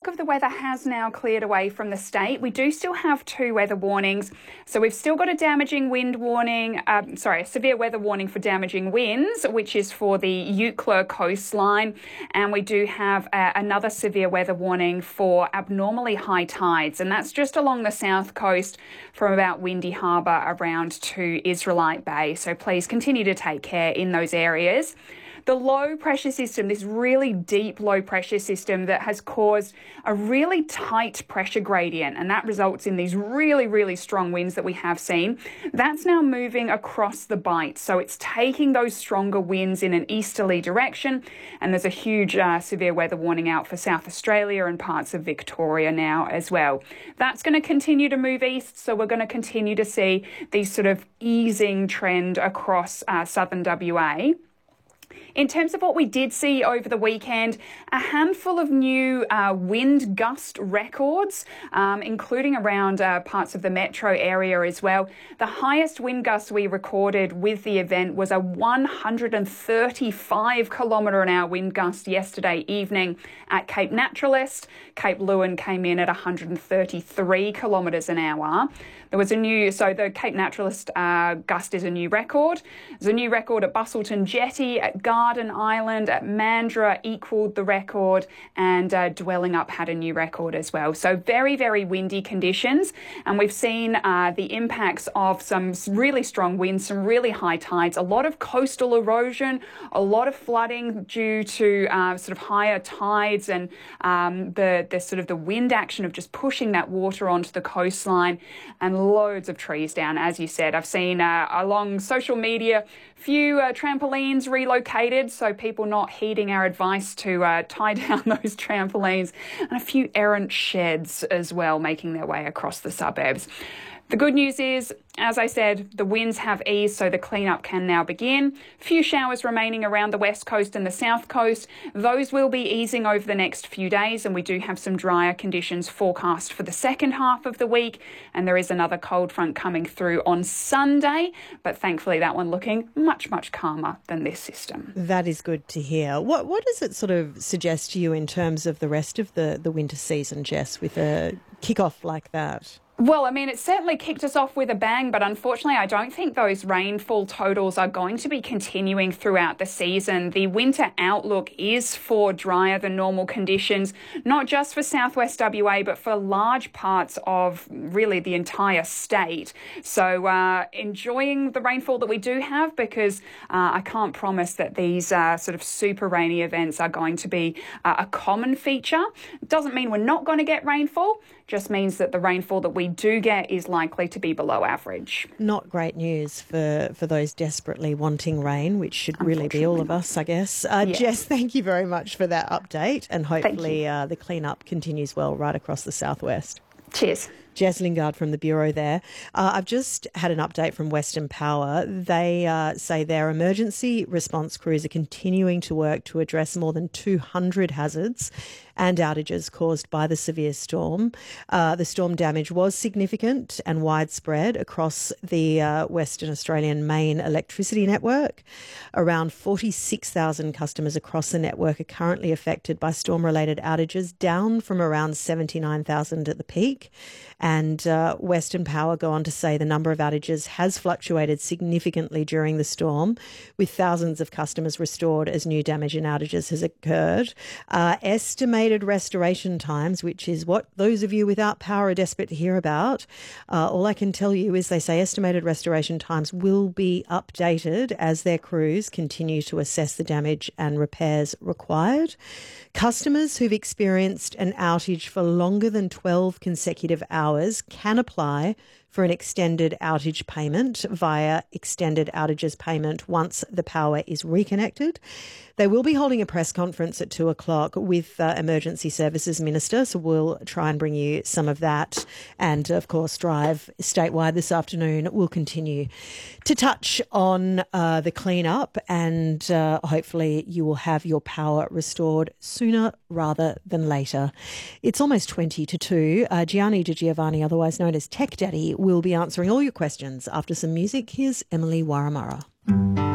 bulk of the weather has now cleared away from the state. We do still have 2 weather warnings. So we've still got a damaging wind warning, a severe weather warning for damaging winds, which is for the Eucla coastline. And we do have another severe weather warning for abnormally high tides. And that's just along the south coast from about Windy Harbour around to Israelite Bay. So please continue to take care in those areas. The low pressure system, this really deep low pressure system that has caused a really tight pressure gradient, and that results in these really, really strong winds that we have seen, that's now moving across the Bight. So it's taking those stronger winds in an easterly direction, and there's a huge severe weather warning out for South Australia and parts of Victoria now as well. That's going to continue to move east, so we're going to continue to see these sort of easing trend across southern WA. In terms of what we did see over the weekend, a handful of new wind gust records, including around parts of the metro area as well. The highest wind gust we recorded with the event was a 135 kilometre-an-hour wind gust yesterday evening at Cape Naturalist. Cape Leeuwin came in at 133 kilometres an hour. There was the Cape Naturalist gust is a new record. There's a new record at Busselton Jetty, at Garden Island, at Mandurah equalled the record, and Dwellingup had a new record as well. So very, very windy conditions, and we've seen the impacts of some really strong winds, some really high tides, a lot of coastal erosion, a lot of flooding due to sort of higher tides and the sort of the wind action of just pushing that water onto the coastline, and loads of trees down, as you said. I've seen along social media few trampolines relocated, so people not heeding our advice to tie down those trampolines, and a few errant sheds as well making their way across the suburbs. The good news is, as I said, the winds have eased, so the cleanup can now begin. Few showers remaining around the west coast and the south coast. Those will be easing over the next few days, and we do have some drier conditions forecast for the second half of the week. And there is another cold front coming through on Sunday, but thankfully that one looking much, much calmer than this system. That is good to hear. What does it sort of suggest to you in terms of the rest of the winter season, Jess, with a kick-off like that? Well, I mean, it certainly kicked us off with a bang, but unfortunately I don't think those rainfall totals are going to be continuing throughout the season. The winter outlook is for drier than normal conditions, not just for southwest WA, but for large parts of really the entire state. So enjoying the rainfall that we do have, because I can't promise that these sort of super rainy events are going to be a common feature. It doesn't mean we're not going to get rainfall, just means that the rainfall that we do get is likely to be below average. Not great news for those desperately wanting rain, which should really be all of us, I guess. Yes. Jess, thank you very much for that update, and hopefully the clean-up continues well right across the southwest. Cheers. Jess Lingard from the Bureau there. I've just had an update from Western Power. They say their emergency response crews are continuing to work to address more than 200 hazards and outages caused by the severe storm. The storm damage was significant and widespread across the Western Australian main electricity network. Around 46,000 customers across the network are currently affected by storm-related outages, down from around 79,000 at the peak. And Western Power go on to say the number of outages has fluctuated significantly during the storm, with thousands of customers restored as new damage and outages has occurred. Estimated restoration times, which is what those of you without power are desperate to hear about. All I can tell you is they say estimated restoration times will be updated as their crews continue to assess the damage and repairs required. Customers who've experienced an outage for longer than 12 consecutive hours can apply for an extended outage payment via extended outages payment once the power is reconnected. They will be holding a press conference at 2:00 with Emergency Services Minister, so we'll try and bring you some of that. And, of course, Drive statewide this afternoon will continue to touch on the clean-up, and hopefully you will have your power restored sooner rather than later. It's almost 20 to 2. Gianni Di Giovanni, otherwise known as Tech Daddy, will be answering all your questions after some music. Here's Emily Waramara.